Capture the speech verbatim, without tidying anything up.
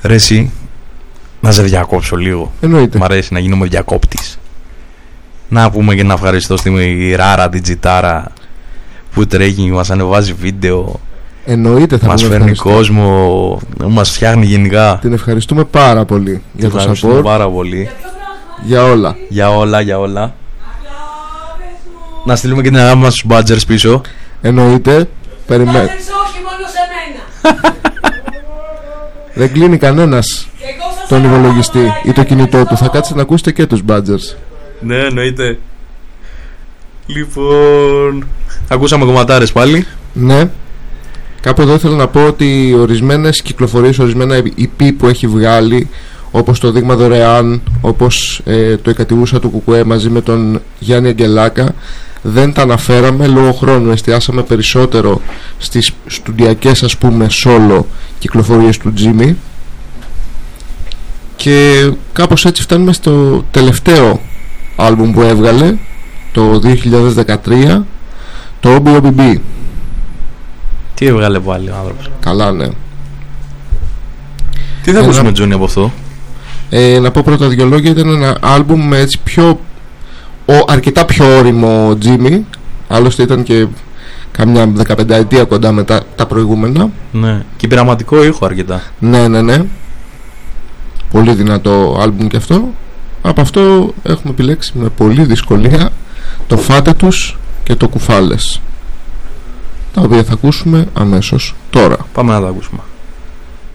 Ρε εσύ, να σε διακόψω λίγο. Εννοείται. Μ' αρέσει να γίνομαι διακόπτης. Να πούμε και να ευχαριστώ στη Ράρα την Τζιτάρα που τρέχει, μας ανεβάζει βίντεο. Εννοείται, θα μας φέρνει κόσμο, μας φτιάχνει γενικά. Την ευχαριστούμε πάρα πολύ για το support. Πάρα πολύ. Για όλα. Για όλα, για όλα. Να στείλουμε και την αγάπη μας στους Badgers πίσω. Εννοείται. Περιμένω. όχι, μόνο σε μένα. Δεν κλείνει κανένας τον υπολογιστή ή το κινητό του. Θα κάτσετε να ακούσετε και τους Badgers. Ναι, εννοείται. Λοιπόν, ακούσαμε κομματάρες πάλι. Ναι. Κάπου εδώ ήθελα να πω ότι ορισμένες κυκλοφορίες, ορισμένα ι πι που έχει βγάλει, όπως το δείγμα δωρεάν, όπως ε, το εκατηγούσα του Κουκουέ μαζί με τον Γιάννη Αγγελάκα, δεν τα αναφέραμε λόγω χρόνου. Εστιάσαμε περισσότερο στις στουντιακές, ας πούμε, solo κυκλοφορίες του Jimmy. Και κάπως έτσι φτάνουμε στο τελευταίο άλμπουμ που έβγαλε το δύο χιλιάδες δεκατρία, το ο μπι ο μπι μπι. Τι έβγαλε πάλι ο άνθρωπος? Καλά, ναι. Τι θα ένα... ακούσουμε, Τζόνι, από αυτό? Ε, να πω πρώτα δύο λόγια. Ήταν ένα άλμπουμ με έτσι πιο ο, αρκετά πιο όριμο Jimmy. Άλλωστε ήταν και καμιά δεκαπενταετία κοντά με τα, τα προηγούμενα. Ναι, και πειραματικό ήχο αρκετά. Ναι, ναι, ναι. Πολύ δυνατό άλμπουμ και αυτό. Από αυτό έχουμε επιλέξει με πολύ δυσκολία το Φάτε τους και το Κουφάλες, τα οποία θα ακούσουμε αμέσως τώρα. Πάμε να τα ακούσουμε.